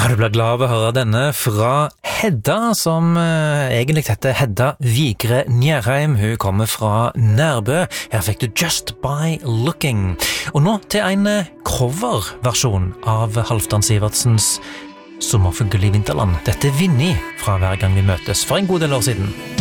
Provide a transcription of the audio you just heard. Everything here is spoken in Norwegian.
Ja, du blir glad av å høre denne fra Hedda, som egentlig heter Hedda Vigre Njerheim. Hun kommer fra Nærbø. Her fikk du Just By Looking. Og nå til en coverversjon av Halvdan Sivertsens Sommerfugl i Vinterland. Dette er Vinni fra Hver gang vi møtes for en god del år siden.